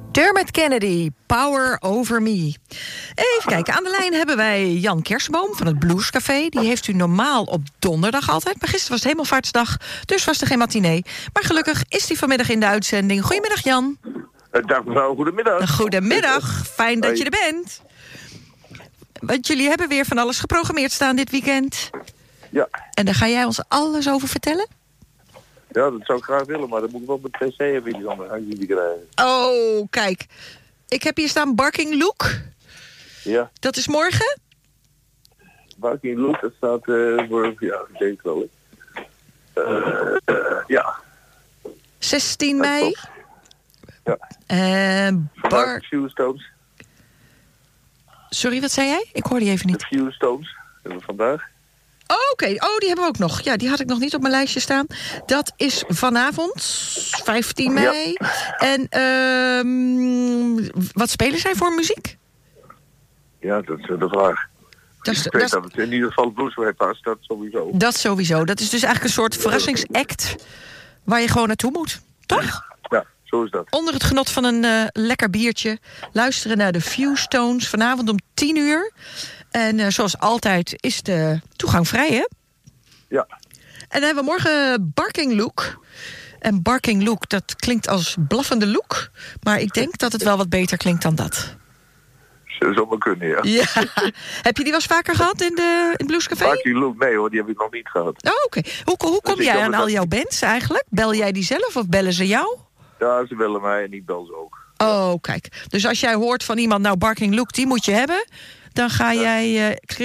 Dermot Kennedy, Power Over Me. Even kijken, aan de lijn hebben wij Jan Kersenboom van het Blues Café. Die heeft u normaal op donderdag altijd. Maar gisteren was het Hemelvaartsdag, dus was er geen matinee. Maar gelukkig is hij vanmiddag in de uitzending. Goedemiddag, Jan. Dag mevrouw, goedemiddag. Goedemiddag, fijn dat je er bent. Want jullie hebben weer van alles geprogrammeerd staan dit weekend. Ja. En daar ga jij ons alles over vertellen? Ja, dat zou ik graag willen, maar dan moet ik wel met PC hebben die dan die krijgen. Oh, kijk. Ik heb hier staan Barking Luke. Ja. Dat is morgen? Barking Luke, dat staat voor, ja, ik denk wel. Ja. 16 mei. Ja. Fuse-Stones. Sorry, wat zei jij? Ik hoorde je even niet. De Fuse-Stones hebben we vandaag. Oh, oké. Oh, die hebben we ook nog. Ja, die had ik nog niet op mijn lijstje staan. Dat is vanavond, 15 mei. Ja. En wat spelen zij voor muziek? Ja, dat is de vraag. Ik weet dat het in ieder geval blues bij past, dat sowieso. Dat sowieso. Dat is dus eigenlijk een soort verrassingsact waar je gewoon naartoe moet. Toch? Ja, zo is dat. Onder het genot van een lekker biertje. Luisteren naar de Fuse-Stones vanavond om 10 uur. En zoals altijd is de toegang vrij, hè? Ja. En dan hebben we morgen Barking Luke. En Barking Luke, dat klinkt als blaffende Luke. Maar ik denk dat het wel wat beter klinkt dan dat. Zou maar kunnen, ja. Ja. Heb je die wel eens vaker gehad in het Bluescafé? Barking Luke, nee hoor, die heb ik nog niet gehad. Oh, oké. Hoe kom jij aan al jouw bands eigenlijk? Bel jij die zelf of bellen ze jou? Ja, ze bellen mij en ik bel ze ook. Oh, kijk. Dus als jij hoort van iemand, nou Barking Luke, die moet je hebben. Dan ga jij